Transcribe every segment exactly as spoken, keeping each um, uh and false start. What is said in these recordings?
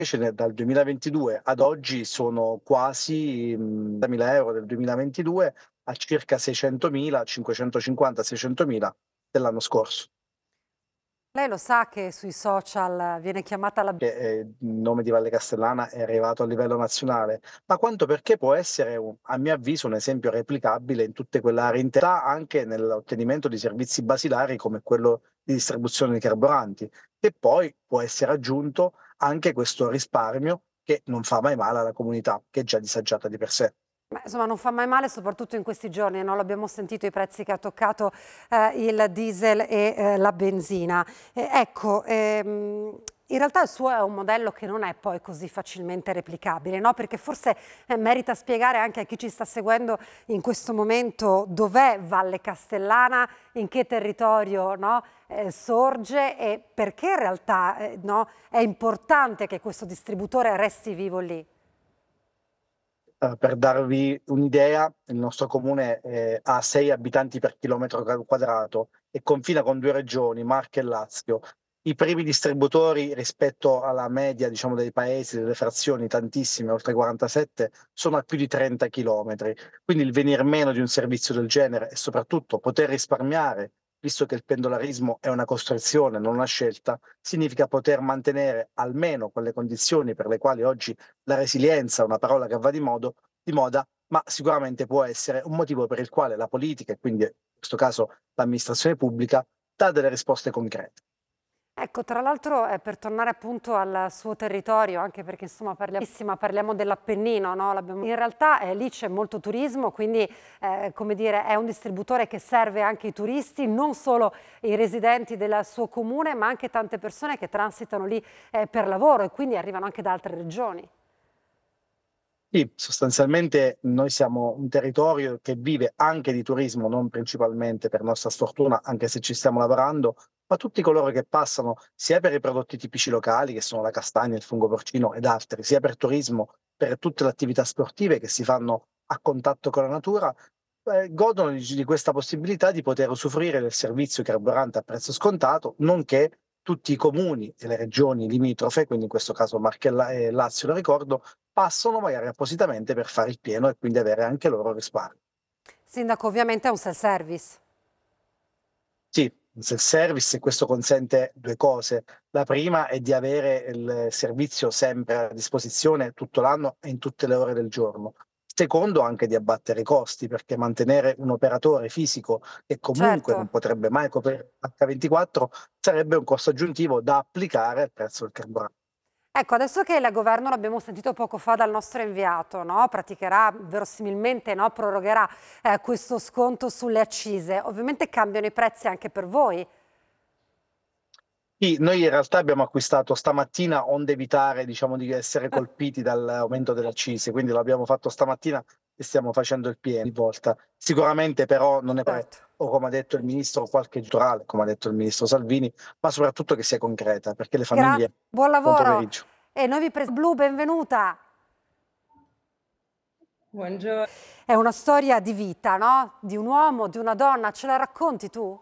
Invece ne dal duemilaventidue ad oggi sono quasi mhmm, mila euro del duemilaventidue a circa seicentomila, cinquecentocinquanta, seicentomila dell'anno scorso. Lei lo sa che sui social viene chiamata la Che, ehm, il nome di Valle Castellana è arrivato a livello nazionale, ma quanto perché può essere un a mio avviso, un esempio replicabile in tutte quelle aree intera anche nell'ottenimento di servizi basilari come quello di distribuzione di carburanti, che poi può essere aggiunto anche questo risparmio che non fa mai male alla comunità, che è già disagiata di per sé. Beh, insomma non fa mai male soprattutto in questi giorni, no, l'abbiamo sentito i prezzi che ha toccato, ehm, il diesel e, ehm, la benzina. E ecco, ehm, in realtà il suo è un modello che non è poi così facilmente replicabile, no, perché forse, ehm, merita spiegare anche a chi ci sta seguendo in questo momento dov'è Valle Castellana, in che territorio, no, ehm, sorge e perché in realtà, ehm, no, è importante che questo distributore resti vivo lì. Uhm, per darvi un'idea, il nostro comune, ehm, ha sei abitanti per chilometro ca quadrato e confina con due regioni, Marche e Lazio. I primi distributori rispetto alla media, diciamo, dei paesi, delle frazioni, tantissime, oltre quarantasette, sono a più di trenta chilometri. Quindi il venir meno di un servizio del genere e soprattutto poter risparmiare, visto che il pendolarismo è una costrizione, non una scelta, significa poter mantenere almeno quelle condizioni per le quali oggi la resilienza, una parola che va di modo di moda, ma sicuramente può essere un motivo per il quale la politica e quindi in questo caso l'amministrazione pubblica dà delle risposte concrete. Ecco, tra l'altro, ehm, per tornare appunto al suo territorio, anche perché insomma parliamissima parliamo dell'Appennino, no, l'abbiamo in realtà, ehm, lì c'è molto turismo, quindi, ehm, come dire, è un distributore che serve anche i turisti, non solo i residenti del suo comune, ma anche tante persone che transitano lì, ehm, per lavoro e quindi arrivano anche da altre regioni. Sì, sostanzialmente noi siamo un territorio che vive anche di turismo, non principalmente per nostra sfortuna, anche se ci stiamo lavorando, ma tutti coloro che passano, sia per i prodotti tipici locali, che sono la castagna, il fungo porcino ed altri, sia per turismo, per tutte le attività sportive che si fanno a contatto con la natura, eh, godono di, di questa possibilità di poter usufruire del servizio carburante a prezzo scontato, nonché tutti i comuni e le regioni limitrofe, quindi in questo caso Marche e La- e Lazio, lo ricordo, passano magari appositamente per fare il pieno e quindi avere anche loro risparmio. Sindaco, ovviamente è un self-service. Sì, un self-service e questo consente due cose. La prima è di avere il servizio sempre a disposizione tutto l'anno e in tutte le ore del giorno. Secondo, anche di abbattere i costi, perché mantenere un operatore fisico che comunque Certo. non potrebbe mai coprire acca ventiquattro sarebbe un costo aggiuntivo da applicare al prezzo del carburante. Ecco, adesso che il governo, l'abbiamo sentito poco fa dal nostro inviato, no, praticherà verosimilmente, no, prorogherà, ehm, questo sconto sulle accise, ovviamente cambiano i prezzi anche per voi. Sì, noi in realtà abbiamo acquistato stamattina onde evitare, diciamo, di essere colpiti dall'aumento delle accise, quindi l'abbiamo fatto stamattina e stiamo facendo il pieno di volta. Sicuramente però non è pre Certo. o come ha detto il ministro qualche elettorale, come ha detto il ministro Salvini, ma soprattutto che sia concreta, perché le Grazie, famiglie buon buon lavoro pomeriggio. e noi vi pres Blu, benvenuta. Buongio È una storia di vita, no, di un uomo, di una donna, ce la racconti tu?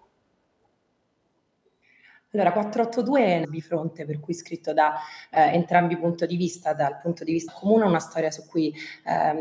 allora quattrocentottantadue è un bifronte per cui scritto da, ehm, entrambi i punto di vista, dal punto di vista comune una storia su cui, ehm